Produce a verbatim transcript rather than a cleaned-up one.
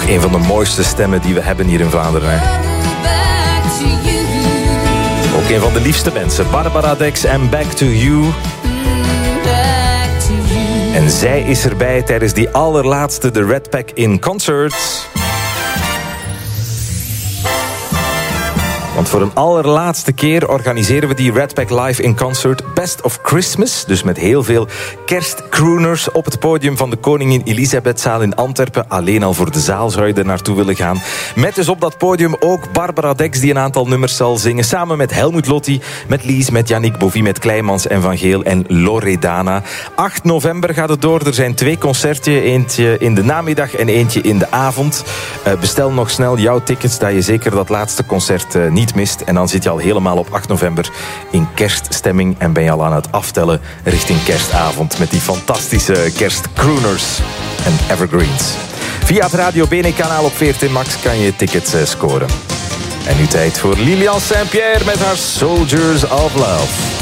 Toch een van de mooiste stemmen die we hebben hier in Vlaanderen. Hè? Ook een van de liefste mensen. Barbara Dex en Back to You. En zij is erbij tijdens die allerlaatste The Red Pack in Concert. Want voor een allerlaatste keer organiseren we die Red Pack Live in Concert Best of Christmas. Dus met heel veel kerstcrooners op het podium van de Koningin Elisabethzaal in Antwerpen. Alleen al voor de zaal zou je er naartoe willen gaan. Met dus op dat podium ook Barbara Dex die een aantal nummers zal zingen. Samen met Helmut Lotti, met Lies, met Yannick Bovie, met Kleimans en Van Geel en Loredana. acht november gaat het door. Er zijn twee concerten. Eentje in de namiddag en eentje in de avond. Uh, bestel nog snel jouw tickets, dat je zeker dat laatste concert uh, niet mist. En dan zit je al helemaal op acht november in kerststemming en ben je al aan het aftellen richting kerstavond met die fantastische kerstcrooners en evergreens. Via het Radio Bene-kanaal op veertien Max kan je tickets uh, scoren. En nu tijd voor Lilian Saint-Pierre met haar Soldiers of Love.